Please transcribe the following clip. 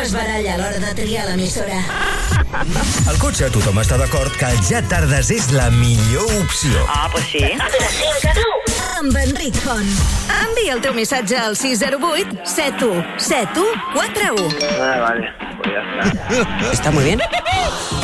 es baralla a l'hora de triar l'emissora. Al cotxe tothom està d'acord que el Ja Tardes és la millor opció. Ah, pues sí. De 5 a 9. Amb Enric Font. Envia el teu missatge al 608 717141. Vale, pues ya está. Está muy bien.